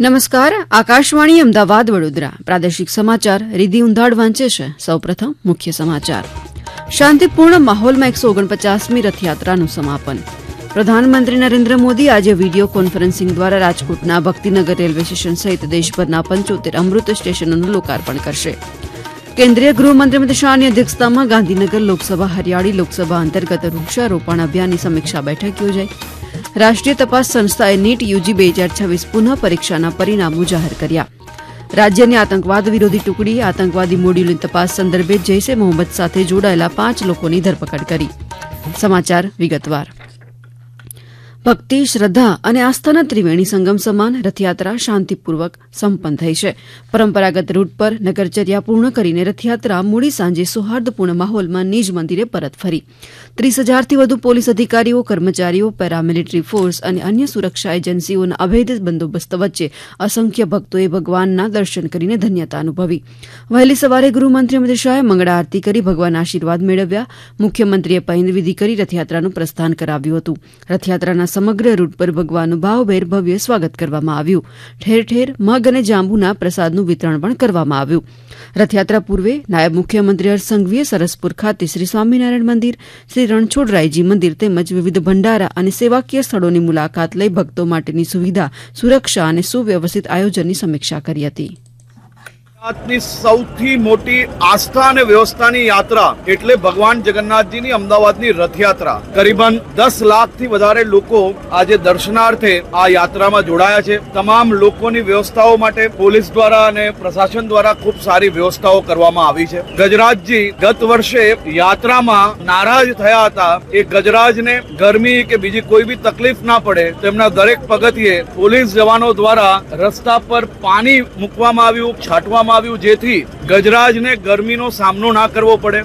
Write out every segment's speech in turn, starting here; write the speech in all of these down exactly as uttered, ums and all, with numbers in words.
નમસ્કાર, આકાશવાણી અમદાવાદ વડોદરા પ્રાદેશિક સમાચાર રીધી ઉંધાડ વાંચે છે. સૌપ્રથમ મુખ્ય સમાચાર. શાંતિપૂર્ણ માહોલમાં એકસો ઓગણપચાસમી રથયાત્રાનું સમાપન. પ્રધાનમંત્રી નરેન્દ્ર મોદી આજે વિડીયો કોન્ફરન્સિંગ દ્વારા રાજકોટના ભક્તિનગર રેલવે સ્ટેશન સહિત દેશભરના પંચોતેર અમૃત સ્ટેશનોનું લોકાર્પણ કરશે. કેન્દ્રીય ગૃહમંત્રી અમિત શાહની અધ્યક્ષતામાં ગાંધીનગર લોકસભા હરિયાળી લોકસભા અંતર્ગત વૃક્ષારોપણ અભિયાનની સમીક્ષા બેઠક યોજાઈ. રાષ્ટ્રીય તપાસ સંસ્થાએ નીટ યુજી બે હજાર છવ્વીસ પુનઃ પરીક્ષાના પરિણામો જાહેર કર્યા. રાજ્યની આતંકવાદ વિરોધી ટુકડી આતંકવાદી મોડ્યુલની તપાસ સંદર્ભે જૈશે મોહમ્મદ સાથે જોડાયેલા પાંચ લોકોની ધરપકડ કરી. સમાચાર વિગતવાર. ભક્તિ, શ્રદ્ધા અને આસ્થાના ત્રિવેણી સંગમ સમાન રથયાત્રા શાંતિપૂર્વક સંપન્ન થઈ છે. પરંપરાગત રૂટ પર નગરચર્યા પૂર્ણ કરીને રથયાત્રા મોડી સાંજે સૌહાર્દપૂર્ણ માહોલમાં નિજ મંદિરે પરત ફરી. ત્રીસ હજારથી વધુ પોલીસ અધિકારીઓ, કર્મચારીઓ, પેરામિલિટરી ફોર્સ અને અન્ય સુરક્ષા એજન્સીઓના અભેદ બંદોબસ્ત વચ્ચે અસંખ્ય ભક્તોએ ભગવાનના દર્શન કરીને ધન્યતા અનુભવી. વહેલી સવારે ગૃહમંત્રી અમિત શાહે મંગળા આરતી કરી ભગવાન આશીર્વાદ મેળવ્યા. મુખ્યમંત્રીએ પહિંદવિધિ કરી રથયાત્રાનું પ્રસ્થાન કરાવ્યું હતું. રથયાત્રાના સમગ્ર રૂટ પર ભગવાનનું ભાવભેર ભવ્ય સ્વાગત કરવામાં આવ્યું. ઠેર ઠેર મગ અને જાંબુના પ્રસાદનું વિતરણ પણ કરવામાં આવ્યું. રથયાત્રા પૂર્વે નાયબ મુખ્યમંત્રી હર્ષ સંઘવીએ સરસપુર ખાતે શ્રી સ્વામિનારાયણ મંદિર, શ્રી રણછોડરાયજી મંદિર તેમજ વિવિધ ભંડારા અને સેવાકીય સ્થળોની મુલાકાત લઈ ભક્તો માટેની સુવિધા, સુરક્ષા અને સુવ્યવસ્થિત આયોજનની સમીક્ષા કરી હતી. ગુજરાતની સૌથી મોટી આસ્થા અને વ્યવસ્થાની યાત્રા એટલે ભગવાન જગન્નાથજીની અમદાવાદની રથયાત્રા. કરીબન દસ લાખથી વધારે લોકો આજે દર્શનાર્થે આ યાત્રામાં જોડાયા છે. તમામ લોકોની વ્યવસ્થાઓ માટે પોલીસ દ્વારા અને પ્રશાસન દ્વારા ખૂબ સારી વ્યવસ્થાઓ કરવામાં આવી છે. ગજરાજજી ગત વર્ષે યાત્રામાં નારાજ થયા હતા. એ ગજરાજને ગરમી કે બીજી કોઈ બી તકલીફ ના પડે તેમના દરેક પગથિયે પોલીસ જવાનો દ્વારા રસ્તા પર પાણી મૂકવામાં આવ્યું, છાંટવામાં આવ્યું, જેથી ગજરાજને ગરમીનો સામનો ના કરવો પડે.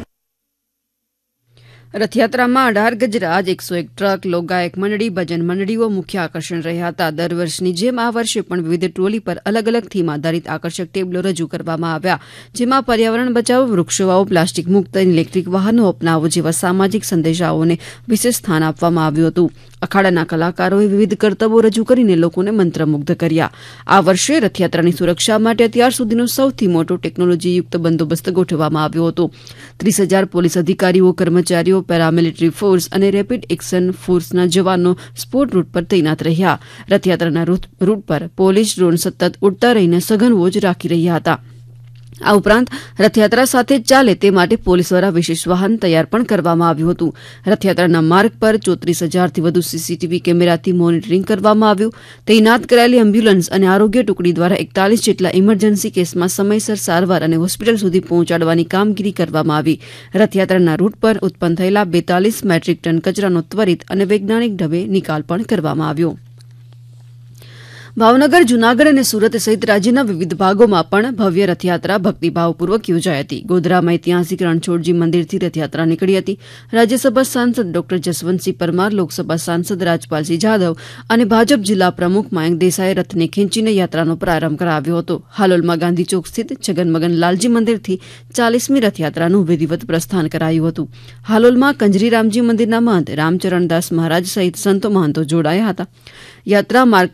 રથયાત્રામાં અઢાર ગજરાજ, એકસો એક ટ્રક, લોકગાયક મંડળી, ભજન મંડળીઓ મુખ્ય આકર્ષણ રહ્યા હતા. દર વર્ષની જેમ આ વર્ષે પણ વિવિધ ટ્રોલી પર અલગ અલગ થીમ આધારિત આકર્ષક ટેબલો રજૂ કરવામાં આવ્યા, જેમાં પર્યાવરણ બચાવો, વૃક્ષો વાવો, પ્લાસ્ટિક મુક્ત ઇલેક્ટ્રિક વાહનો અપનાવો જેવા સામાજિક સંદેશાઓને વિશેષ સ્થાન આપવામાં આવ્યું હતું. અખાડાના કલાકારોએ વિવિધ કરતબો રજૂ કરીને લોકોને મંત્રમુગ્ધ કર્યા. આ વર્ષે રથયાત્રાની સુરક્ષા માટે અત્યાર સુધીનો સૌથી મોટો ટેકનોલોજીયુક્ત બંદોબસ્ત ગોઠવવામાં આવ્યો હતો. ત્રીસ હજાર પોલીસ અધિકારીઓ, કર્મચારીઓ, પેરામિલિટરી ફોર્સ અને રેપિડ એક્શન ફોર્સના જવાનો સ્પોટ રૂટ પર તૈનાત રહ્યા. રથયાત્રાના રૂટ પર પોલીસ ડ્રોન સતત ઉડતા રહીને સઘન વોચ રાખી રહ્યા હતા. આ ઉપરાંત રથયાત્રા સાથે ચાલે તે માટે પોલીસ દ્વારા વિશેષ વાહન તૈયાર પણ કરવામાં આવ્યું હતું. રથયાત્રાના માર્ગ પર ચોત્રીસ હજારથી વધુ સીસીટીવી કેમેરાથી મોનિટરિંગ કરવામાં આવ્યું. તૈનાત કરાયેલી એમ્બ્યુલન્સ અને આરોગ્ય ટુકડી દ્વારા એકતાલીસ જેટલા ઇમરજન્સી કેસમાં સમયસર સારવાર અને હોસ્પિટલ સુધી પહોંચાડવાની કામગીરી કરવામાં આવી. રથયાત્રાના રૂટ પર ઉત્પન્ન થયેલા બેતાલીસ મેટ્રિક ટન કચરાનો ત્વરિત અને વૈજ્ઞાનિક ઢબે નિકાલ પણ કરવામાં આવ્યો. ભાવનગર, જૂનાગઢ અને સુરત સહિત રાજ્યના વિવિધ ભાગોમાં પણ ભવ્ય રથયાત્રા ભક્તિભાવપૂર્વક યોજાઈ હતી. ગોધરામાં ઐતિહાસિક રણછોડજી મંદિરથી રથયાત્રા નીકળી હતી. રાજ્યસભા સાંસદ ડોક્ટર જસવંતસિંહ પરમાર, લોકસભા સાંસદ રાજપાલસિંહ જાદવ અને ભાજપ જિલ્લા પ્રમુખ મયંક દેસાઈએ રથને ખેંચીને યાત્રાનો પ્રારંભ કરાવ્યો હતો. હાલોલમાં ગાંધી ચોક સ્થિત જગનમગન લાલજી મંદિરથી ચાલીસમી રથયાત્રાનું વિધિવત પ્રસ્થાન કરાયું હતું. હાલોલમાં કંજરી રામજી મંદિરના મહંત રામચરણદાસ મહારાજ સહિત સંતો મહંતો જોડાયા હતા. યાત્રા માર્ગ